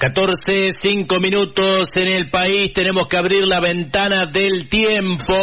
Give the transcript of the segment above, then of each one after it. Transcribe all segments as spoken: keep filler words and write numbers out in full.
catorce, cinco minutos en el país, tenemos que abrir la ventana del tiempo.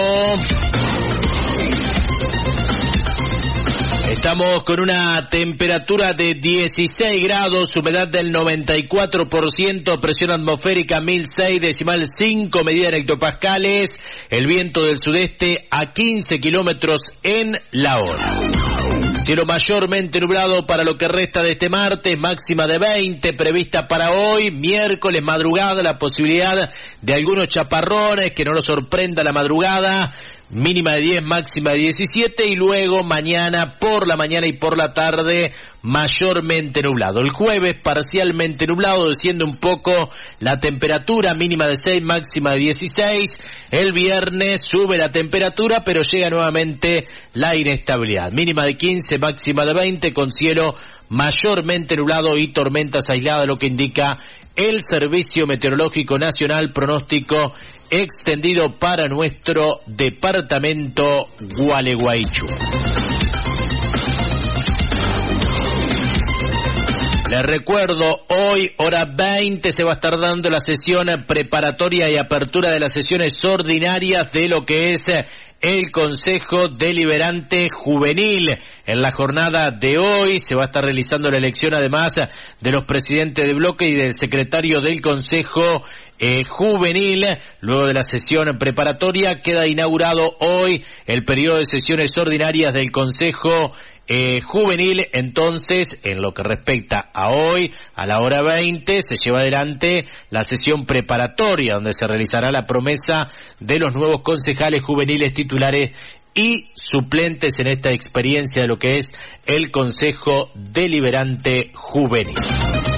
Estamos con una temperatura de dieciséis grados, humedad del noventa y cuatro por ciento, presión atmosférica mil seis decimal cinco, medida en hectopascales, el viento del sudeste a quince kilómetros en la hora. Cielo mayormente nublado para lo que resta de este martes, máxima de veinte prevista para hoy, miércoles madrugada, la posibilidad de algunos chaparrones, que no nos sorprenda la madrugada, mínima de diez, máxima de diecisiete, y luego mañana por la mañana y por la tarde mayormente nublado. El jueves parcialmente nublado, desciende un poco la temperatura, mínima de seis, máxima de dieciséis. El viernes sube la temperatura, pero llega nuevamente la inestabilidad. Mínima de quince, máxima de veinte, con cielo mayormente nublado y tormentas aisladas, lo que indica el Servicio Meteorológico Nacional, pronóstico extendido para nuestro departamento Gualeguaychú. Les recuerdo, hoy, hora veinte, se va a estar dando la sesión preparatoria y apertura de las sesiones ordinarias de lo que es el Consejo Deliberante Juvenil. En la jornada de hoy se va a estar realizando la elección, además de los presidentes de bloque y del secretario del Consejo eh, Juvenil. Luego de la sesión preparatoria queda inaugurado hoy el periodo de sesiones ordinarias del Consejo Eh, juvenil. Entonces, en lo que respecta a hoy, a la hora veinte, se lleva adelante la sesión preparatoria, donde se realizará la promesa de los nuevos concejales juveniles titulares y suplentes en esta experiencia de lo que es el Consejo Deliberante Juvenil.